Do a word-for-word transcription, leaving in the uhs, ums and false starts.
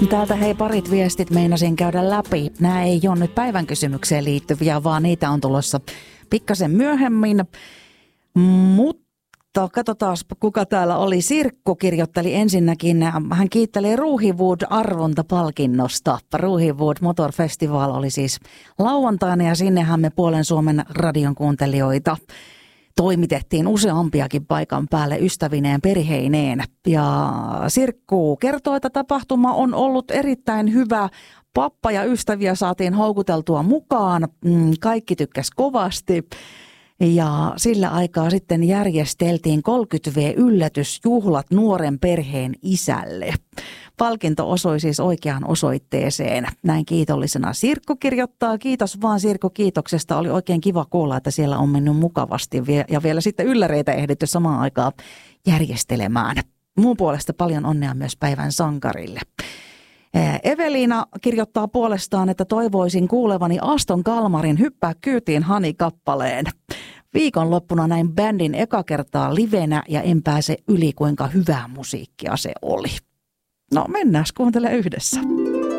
Täältä hei parit viestit meinasin käydä läpi. Nämä ei ole nyt päivän kysymykseen liittyviä, vaan niitä on tulossa pikkasen myöhemmin. Mutta katsotaan, kuka täällä oli. Sirkku kirjoitteli ensinnäkin. Hän kiitteli Ruuhiwood-arvontapalkinnosta. Ruuhiwood Motor Festival oli siis lauantaina ja sinnehän me puolen Suomen radion kuuntelijoita toimitettiin useampiakin paikan päälle ystävineen perheineen. Ja Sirkku kertoo, että tapahtuma on ollut erittäin hyvä. Pappa ja ystäviä saatiin houkuteltua mukaan. Kaikki tykkäs kovasti. Ja sillä aikaa sitten järjesteltiin kolmekymmentä vuotisyllätysjuhlat nuoren perheen isälle. Palkinto osui siis oikeaan osoitteeseen. Näin kiitollisena Sirkku kirjoittaa. Kiitos vaan Sirkku kiitoksesta. Oli oikein kiva kuulla, että siellä on mennyt mukavasti ja vielä sitten ylläreitä ehditty samaan aikaan järjestelemään. Muun puolesta paljon onnea myös päivän sankarille. Eveliina kirjoittaa puolestaan, että toivoisin kuulevani Aston Kalmarin Hyppää kyytiin Hani-kappaleen. Viikonloppuna näin bändin eka kertaa livenä ja en pääse yli, kuinka hyvää musiikkia se oli. No mennään kuuntelemaan yhdessä.